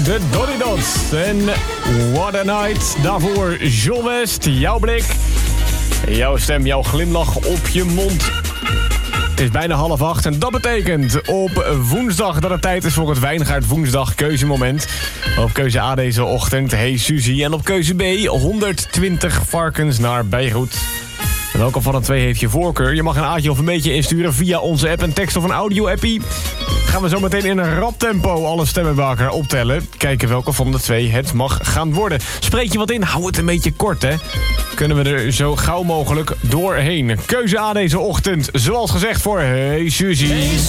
de Donny Dots. En What a Night. Daarvoor John West, jouw blik. Jouw stem, jouw glimlach op je mond. Het is bijna 7:30 en dat betekent op woensdag dat het tijd is voor het Wijngaard Woensdag keuzemoment. Op keuze A deze ochtend, Hey Suzy. En op keuze B 120 varkens naar Beirut. En welke van de twee heeft je voorkeur? Je mag een A'tje of een beetje insturen via onze app, een tekst of een audio-appie. Gaan we zo meteen in een rap tempo alle stemmen bij elkaar optellen. Kijken welke van de twee het mag gaan worden. Spreek je wat in? Hou het een beetje kort, hè? Kunnen we er zo gauw mogelijk doorheen. Keuze A deze ochtend, zoals gezegd voor Hey Suzy. Hey